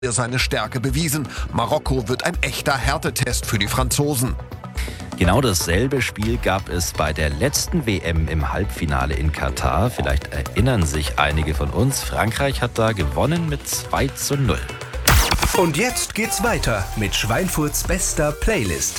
seine Stärke bewiesen. Marokko wird ein echter Härtetest für die Franzosen. Genau dasselbe Spiel gab es bei der letzten WM im Halbfinale in Katar. Vielleicht erinnern sich einige von uns. Frankreich hat da gewonnen mit 2:0. Und jetzt geht's weiter mit Schweinfurts bester Playlist.